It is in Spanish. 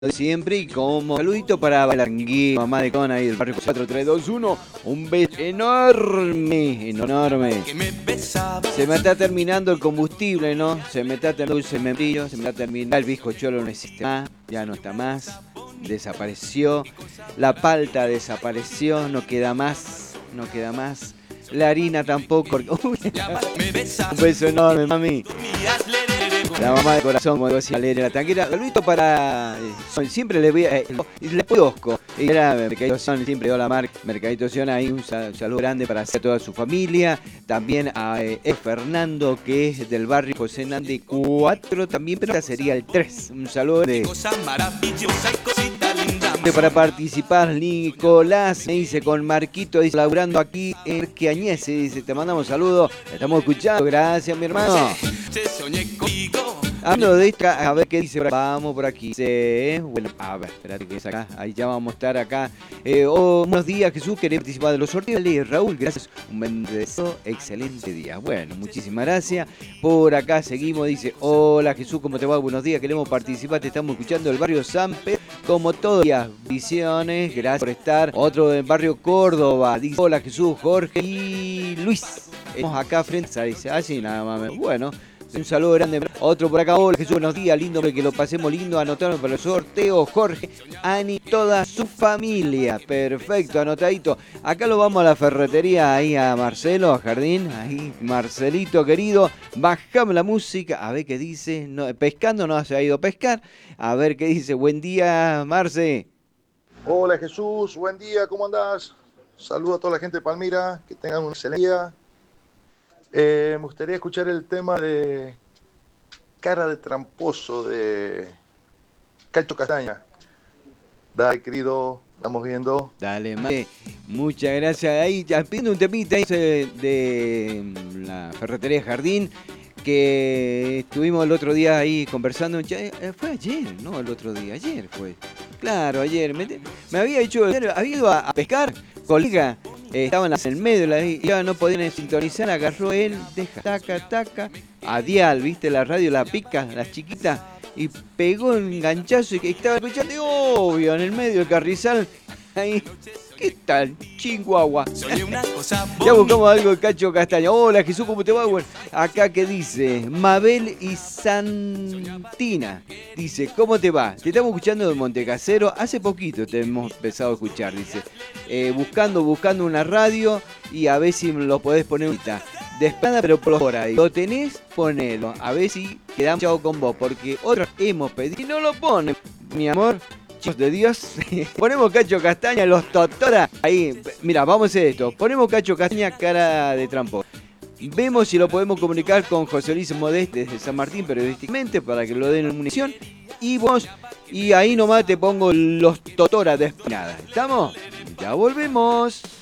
Siempre y como saludito para Balangui, mamá de Con ahí del barrio 4321. Un beso enorme, enorme. Se me está terminando el combustible, ¿no? Se me está terminando el viejo cholo, no existe más, ya no está más, desapareció. La palta desapareció, no queda más, no queda más. La harina tampoco. Un beso enorme, mami. La mamá de corazón, como decía la tanquera. Saludito para. Siempre le voy a. Le Osco. Y era Mercadito Sion, siempre dio la marca. Mercadito Sion, ahí un saludo grande para hacer a toda su familia. También a Fernando, que es del barrio José Nández 4, también, pero sería el 3. Un saludo de. Para participar, Nicolás me dice con Marquito, dice laburando aquí en Quiañese, dice te mandamos saludos, estamos escuchando, gracias mi hermano. Hablando de esta, a ver qué dice por acá. Vamos por aquí. Bueno, a ver, espérate que es acá. Ahí ya vamos a estar acá. Buenos días, Jesús. Quería participar de los sorteos. Raúl, gracias. Un bendecido, excelente día. Bueno, muchísimas gracias. Por acá seguimos. Dice, hola Jesús, ¿cómo te va? Buenos días. Queremos participar. Te estamos escuchando del barrio San Pedro. Como todos los días. Visiones. Gracias por estar. Otro del barrio Córdoba. Dice, hola Jesús, Jorge y Luis. Estamos acá frente a dice, así nada más. Bueno. Un saludo grande. Otro por acá. Hola Jesús, buenos días. Lindo que lo pasemos lindo. Anotaron para el sorteo. Jorge, Ani, toda su familia. Perfecto, anotadito. Acá lo vamos a la ferretería. Ahí a Marcelo, a Jardín. Ahí, Marcelito querido. Bajamos la música. A ver qué dice. No, pescando, no se ha ido a pescar. A ver qué dice. Buen día, Marce. Hola Jesús, buen día. ¿Cómo andás? Saludo a toda la gente de Palmira. Que tengan un excelente día. Me gustaría escuchar el tema de Cara de Tramposo de Cacho Castaña. Dale, querido, estamos viendo. Dale, madre. Muchas gracias. Ahí, ya pidiendo un temita ahí de la ferretería Jardín, que estuvimos el otro día ahí conversando. Fue ayer, ¿no? El otro día, ayer fue. Claro, ayer. Me había dicho, había ido a pescar, colega. Estaban en el medio, ya no podían sintonizar, agarró él, deja, taca, a dial, viste, la radio, la pica, la chiquita, y pegó un ganchazo y que estaba escuchando, obvio, en el medio del carrizal, ahí, ¿qué tal? Chihuahua. Ya buscamos algo de Cacho Castaña. Hola Jesús, ¿cómo te va? Bueno, acá que dice, Mabel y Santina, dice, ¿cómo te va? Te estamos escuchando de Montecasero, hace poquito te hemos empezado a escuchar, dice, buscando una radio y a ver si lo podés poner ahorita. Desplada pero por ahí. Lo tenés, ponelo, a ver si quedamos chao con vos, porque otros hemos pedido y no lo ponen, mi amor. De Dios, ponemos Cacho Castaña, los Totora. Ahí, mira, vamos a hacer esto. Ponemos Cacho Castaña, Cara de Tramposo. Vemos si lo podemos comunicar con José Luis Modeste desde San Martín periodísticamente para que lo den en munición. Y vos, y ahí nomás te pongo los Totora de Espinada. ¿Estamos? Ya volvemos.